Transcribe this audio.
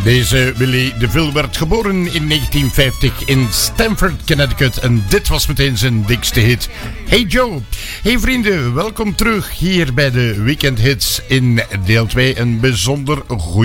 Deze Willie DeVille werd geboren in 1950 in Stamford, Connecticut. En dit was meteen zijn dikste hit. Hey Joe. Hey vrienden, welkom terug hier bij de Weekend Hits in deel 2. Een bijzonder goed